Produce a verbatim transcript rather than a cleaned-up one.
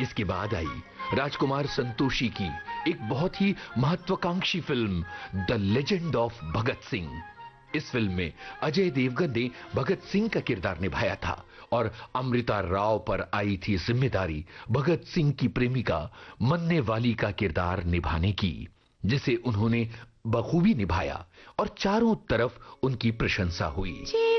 इसके बाद आई राजकुमार संतोषी की एक बहुत ही महत्वाकांक्षी film the legend of Bhagat Singh. इस फिल्म में अजय देवगन ने भगत सिंह का किरदार निभाया था और अमृता राव पर आई थी जिम्मेदारी भगत सिंह की प्रेमिका मन्ने वाली का किरदार निभाने की, जिसे उन्होंने बखूबी निभाया और चारों तरफ उनकी प्रशंसा हुई।